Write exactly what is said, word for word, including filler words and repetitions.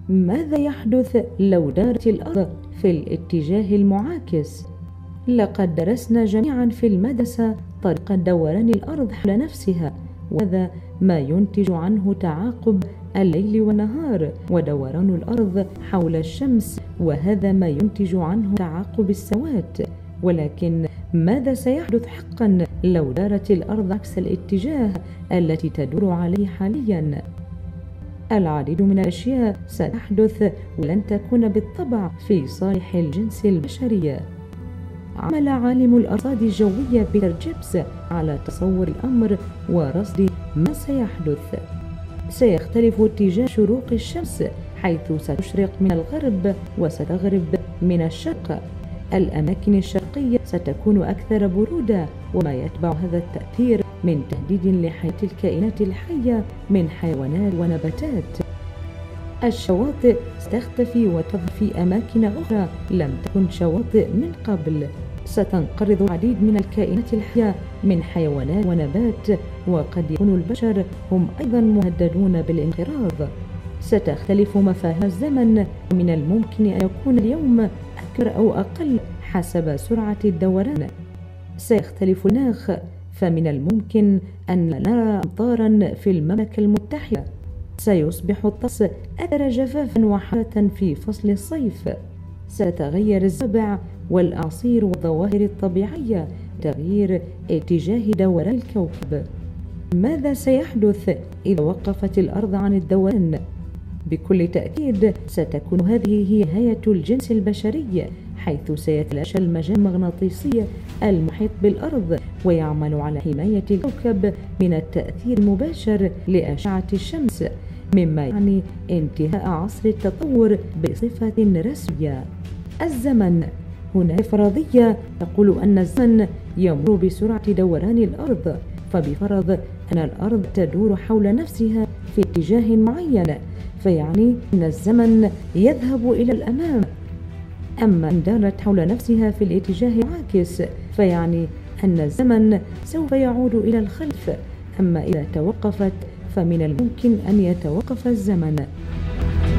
ماذا يحدث لو دارت الأرض في الاتجاه المعاكس؟ لقد درسنا جميعا في المدرسة طريقة دوران الأرض حول نفسها، وهذا ما ينتج عنه تعاقب الليل والنهار، ودوران الأرض حول الشمس، وهذا ما ينتج عنه تعاقب السوات. ولكن ماذا سيحدث حقا لو دارت الأرض عكس الاتجاه التي تدور عليه حاليا؟ العديد من الأشياء ستحدث ولن تكون بالطبع في صالح الجنس البشري. عمل عالم الأرصاد الجوية بيتر جيبس على تصور الأمر ورصد ما سيحدث. سيختلف اتجاه شروق الشمس، حيث ستشرق من الغرب وستغرب من الشرق. الأماكن الشرقية ستكون أكثر برودة، وما يتبع هذا التأثير من تهديد لحياة الكائنات الحية من حيوانات ونباتات. الشواطئ ستختفي وتظهر في أماكن أخرى لم تكن شواطئ من قبل. ستنقرض العديد من الكائنات الحية من حيوانات ونبات، وقد يكون البشر هم أيضا مهددون بالانقراض. ستختلف مفاهيم الزمن، ومن الممكن أن يكون اليوم أكثر أو أقل حسب سرعة الدوران. سيختلف المناخ، فمن الممكن أن نرى أمطارا في المملكة المتحدة. سيصبح الطقس أكثر جفافا وحارة في فصل الصيف. ستتغير الزوابع والأعاصير والظواهر الطبيعية، تغيير اتجاه دوران الكوكب. ماذا سيحدث إذا وقفت الأرض عن الدوران؟ بكل تأكيد ستكون هذه هي نهاية الجنس البشري، حيث سيتلاشى المجال المغناطيسي المحيط بالأرض ويعمل على حماية الكوكب من التأثير المباشر لأشعة الشمس، مما يعني انتهاء عصر التطور بصفة رسمية. الزمن. هناك فرضية تقول أن الزمن يمر بسرعة دوران الأرض، فبفرض أن الأرض تدور حول نفسها في اتجاه معين، فيعني أن الزمن يذهب إلى الأمام. أما إن دارت حول نفسها في الاتجاه العاكس، فيعني أن الزمن سوف يعود إلى الخلف. أما إذا توقفت فمن الممكن أن يتوقف الزمن.